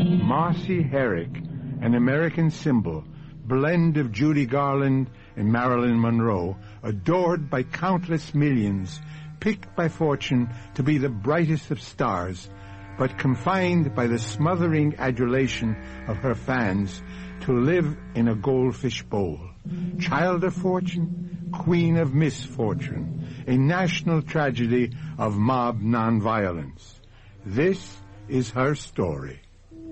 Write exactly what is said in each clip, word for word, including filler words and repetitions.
Marcy Herrick, an American symbol, blend of Judy Garland and Marilyn Monroe, adored by countless millions, picked by fortune to be the brightest of stars, but confined by the smothering adulation of her fans to live in a goldfish bowl. Child of fortune, queen of misfortune, a national tragedy of mob nonviolence. This is her story.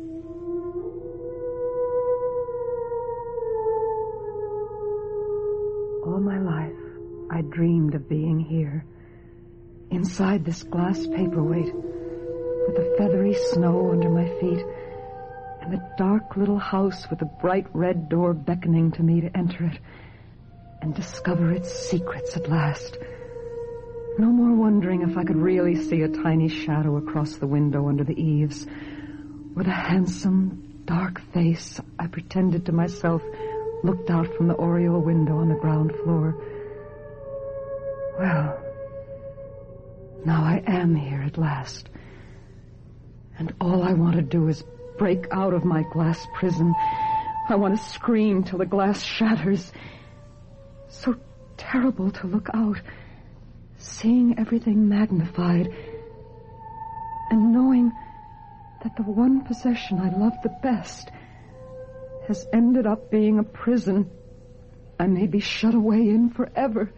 All my life, I dreamed of being here, inside this glass paperweight, with the feathery snow under my feet, and the dark little house with the bright red door beckoning to me to enter it and discover its secrets at last. No more wondering if I could really see a tiny shadow across the window under the eaves, or the handsome, dark face I pretended to myself looked out from the oriel window on the ground floor. Well, now I am here at last, and all I want to do is break out of my glass prison. I want to scream till the glass shatters. So terrible to look out, seeing everything magnified, and knowing that the one possession I love the best has ended up being a prison I may be shut away in forever.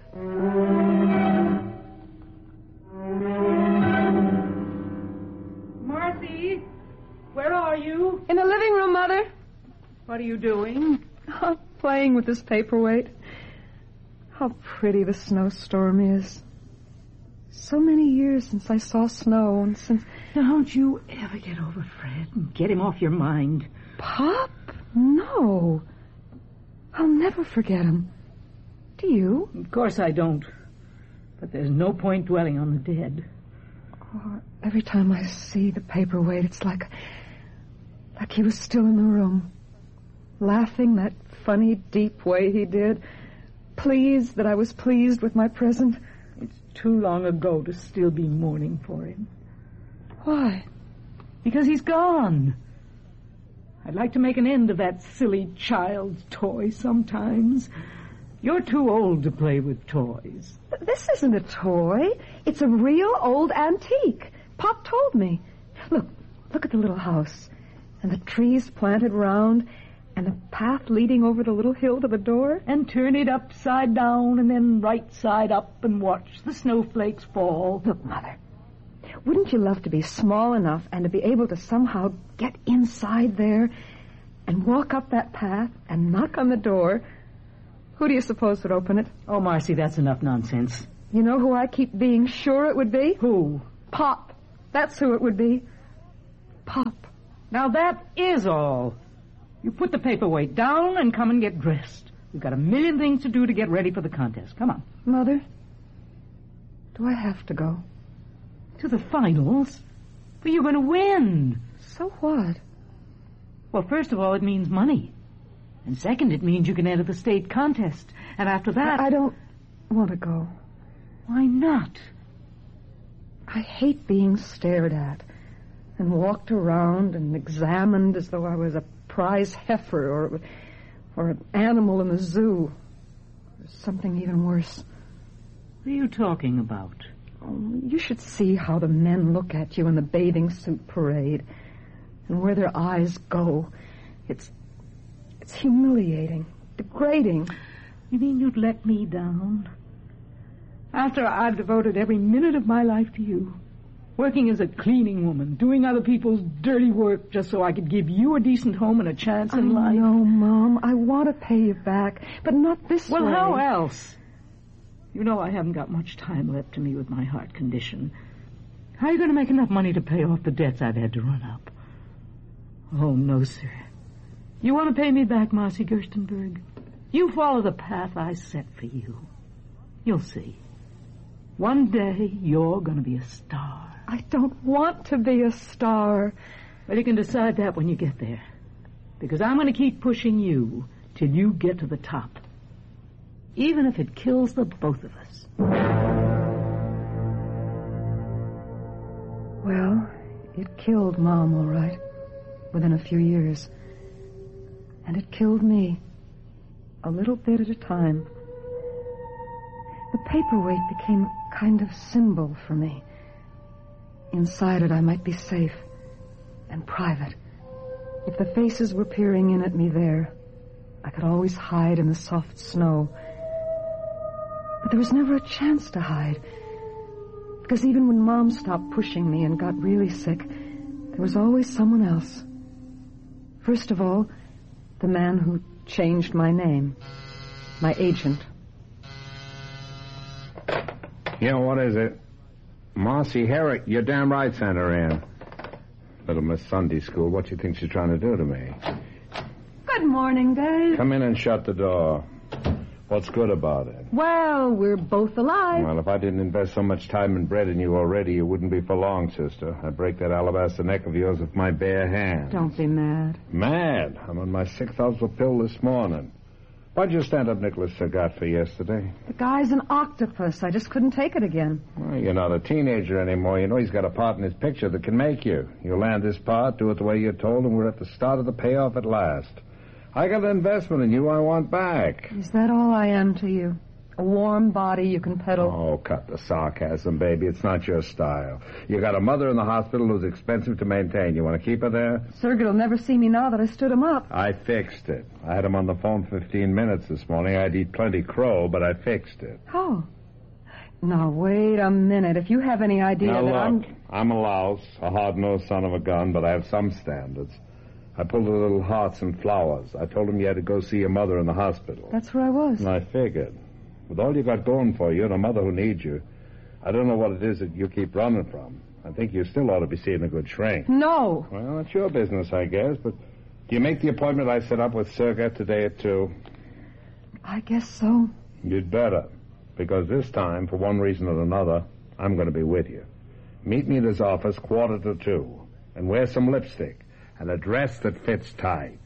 Marcy, where are you? In the living room, Mother. What are you doing? Oh, playing with this paperweight. How pretty the snowstorm is. So many years since I saw snow, and since... Don't you ever get over Fred and get him off your mind. Pop? No. I'll never forget him. Do you? Of course I don't. But there's no point dwelling on the dead. Oh, every time I see the paperweight, it's like... like he was still in the room, laughing that funny, deep way he did, pleased that I was pleased with my present. It's too long ago to still be mourning for him. Why? Because he's gone. I'd like to make an end of that silly child's toy sometimes. You're too old to play with toys. But this isn't a toy. It's a real old antique. Pop told me. Look, look at the little house. And the trees planted round, and the path leading over the little hill to the door. And turn it upside down and then right side up and watch the snowflakes fall. Look, Mother, wouldn't you love to be small enough and to be able to somehow get inside there and walk up that path and knock on the door? Who do you suppose would open it? Oh, Marcy, that's enough nonsense. You know who I keep being sure it would be? Who? Pop. That's who it would be. Pop. Now that is all. You put the paperweight down and come and get dressed. We've got a million things to do to get ready for the contest. Come on. Mother, do I have to go? To the finals? But you're going to win. So what? Well, first of all, it means money. And second, it means you can enter the state contest. And after that... I, I don't want to go. Why not? I hate being stared at and walked around and examined as though I was a prize heifer or, or an animal in the zoo. Or something even worse. What are you talking about? Oh, you should see how the men look at you in the bathing suit parade and where their eyes go. It's it's humiliating, degrading. You mean you'd let me down? After I've devoted every minute of my life to you, working as a cleaning woman, doing other people's dirty work just so I could give you a decent home and a chance in I life. know, Mom. I want to pay you back, but not this well, way. Well, how else? You know I haven't got much time left to me with my heart condition. How are you going to make enough money to pay off the debts I've had to run up? Oh, no, sir. You want to pay me back, Marcy Gerstenberg? You follow the path I set for you. You'll see. One day, you're going to be a star. I don't want to be a star. Well, you can decide that when you get there. Because I'm going to keep pushing you till you get to the top. Even if it kills the both of us. Well, it killed Mom, all right. within a few years. And it killed me, a little bit at a time. The paperweight became a kind of symbol for me. Inside it, I might be safe and private. If the faces were peering in at me there, I could always hide in the soft snow. But there was never a chance to hide, because even when Mom stopped pushing me and got really sick, there was always someone else. First of all, the man who changed my name, my agent. Yeah, what is it? Marcy Herrick, you're damn right, Santa Ann. Little Miss Sunday School, what you think she's trying to do to me? Good morning, Dave. Come in and shut the door. What's good about it? Well, we're both alive. Well, if I didn't invest so much time and bread in you already, it wouldn't be for long, sister. I'd break that alabaster neck of yours with my bare hand. Don't be mad. Mad? I'm on my sixth alpha pill this morning. Why'd you stand up Nicholas Sagat for yesterday? The guy's an octopus. I just couldn't take it again. Well, you're not a teenager anymore. You know he's got a part in his picture that can make you. You land this part, do it the way you're told, and we're at the start of the payoff at last. I got an investment in you I want back. Is that all I am to you? A warm body you can peddle? Oh, cut the sarcasm, baby. It's not your style. You got a mother in the hospital who's expensive to maintain. You want to keep her there? Sergey will never see me now that I stood him up. I fixed it. I had him on the phone fifteen minutes this morning. I'd eat plenty crow, but I fixed it. Oh. Now, wait a minute. If you have any idea now, that look, I'm... I'm a louse, a hard-nosed son of a gun, but I have some standards. I pulled the little hearts and flowers. I told him you had to go see your mother in the hospital. That's where I was. And I figured. With all you got going for you and a mother who needs you, I don't know what it is that you keep running from. I think you still ought to be seeing a good shrink. No. Well, it's your business, I guess, but do you make the appointment I set up with Sergey today at two? I guess so. You'd better, because this time, for one reason or another, I'm going to be with you. Meet me at his office quarter to two, and wear some lipstick and a dress that fits tight.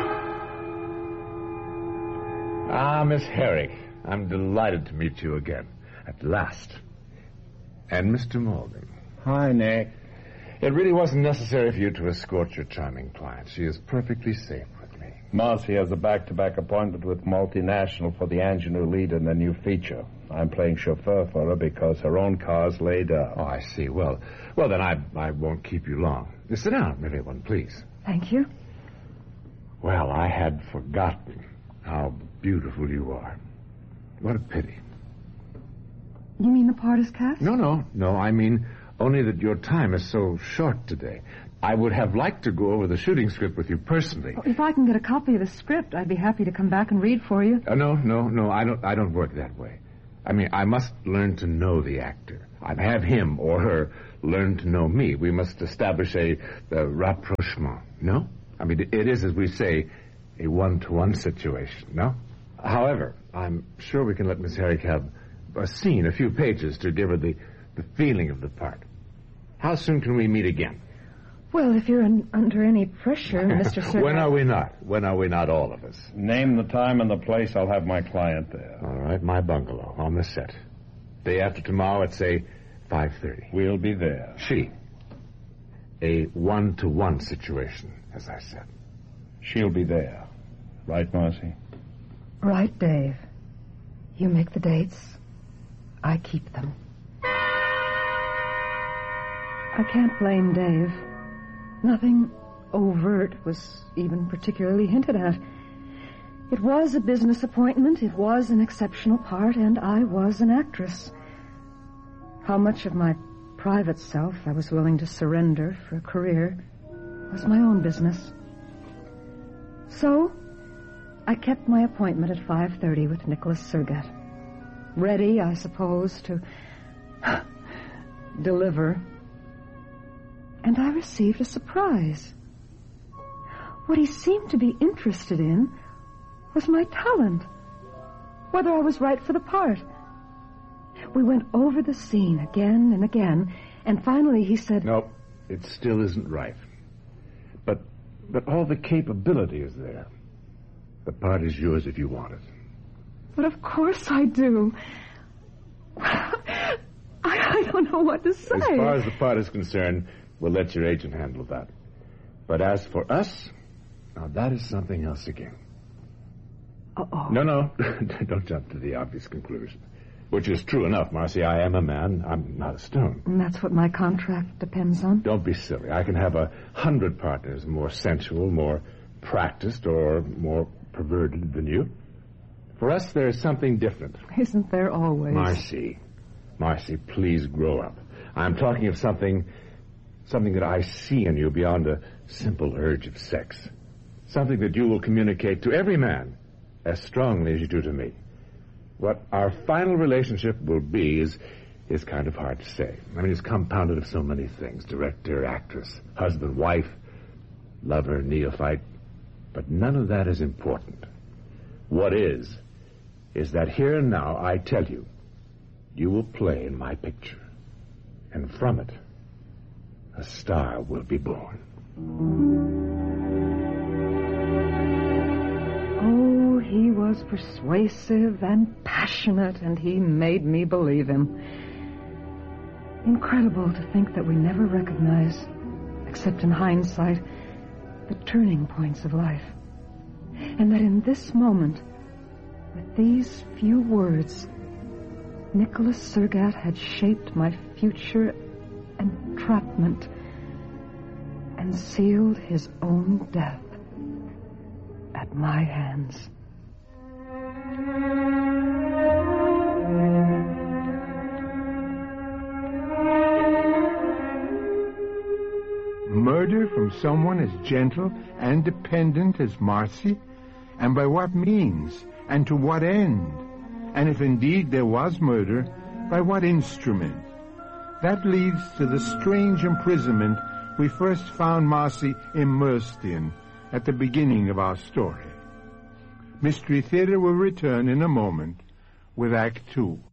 Ah, Miss Herrick, I'm delighted to meet you again, at last. And Mister Morgan. Hi, Nick. It really wasn't necessary for you to escort your charming client. She is perfectly safe with me. Marcy has a back-to-back appointment with Multinational for the ingenue lead in the new feature. I'm playing chauffeur for her because her own car's laid up. Oh, I see. Well, well, then I, I won't keep you long. Sit down, everyone, please. Thank you. Well, I had forgotten how beautiful you are. What a pity. You mean the part is cast? No, no, no. I mean only that your time is so short today. I would have liked to go over the shooting script with you personally. Well, if I can get a copy of the script, I'd be happy to come back and read for you. Uh, no, no, no. I don't. I don't work that way. I mean, I must learn to know the actor. I'd have him or her learn to know me. We must establish a, a rapprochement. No? I mean, it is, as we say, a one-to-one situation. No? However, I'm sure we can let Miss Herrick have a scene, a few pages, to give her the, the feeling of the part. How soon can we meet again? Well, if you're in, under any pressure, Mister Sir... When are we not? When are we not, all of us? Name the time and the place. I'll have my client there. All right, my bungalow, on the set. Day after tomorrow at, say, five thirty. We'll be there. She. A one-to-one situation, as I said. She'll be there. Right, Marcy? Right, Dave. You make the dates. I keep them. I can't blame Dave. Nothing overt was even particularly hinted at. It was a business appointment, it was an exceptional part, and I was an actress. How much of my private self I was willing to surrender for a career was my own business. So, I kept my appointment at five thirty with Nicholas Sergett. Ready, I suppose, to deliver. And I received a surprise. What he seemed to be interested in was my talent, whether I was right for the part. We went over the scene again and again, and finally he said... No, it still isn't right. But, but all the capability is there. The part is yours if you want it. But of course I do. I, I don't know what to say. As far as the part is concerned, we'll let your agent handle that. But as for us, now that is something else again. Uh-oh. No, no, don't jump to the obvious conclusion. Which is true enough, Marcy. I am a man. I'm not a stone. And that's what my contract depends on? Don't be silly. I can have a hundred partners, more sensual, more practiced, or more perverted than you. For us, there is something different. Isn't there always? Marcy. Marcy, please grow up. I'm talking of something, something that I see in you beyond a simple urge of sex. Something that you will communicate to every man as strongly as you do to me. What our final relationship will be is is kind of hard to say. I mean, it's compounded of so many things. Director, actress, husband, wife, lover, neophyte. But none of that is important. What is, is that here and now I tell you, you will play in my picture. And from it, a star will be born. Oh, he was persuasive and passionate, and he made me believe him. Incredible to think that we never recognize, except in hindsight, the turning points of life. And that in this moment, with these few words, Nicholas Surgat had shaped my future entrapment and sealed his own death at my hands. Murder from someone as gentle and dependent as Marcy? And by what means? And to what end? And if indeed there was murder, by what instrument? That leads to the strange imprisonment we first found Marcy immersed in at the beginning of our story. Mystery Theater will return in a moment with Act Two.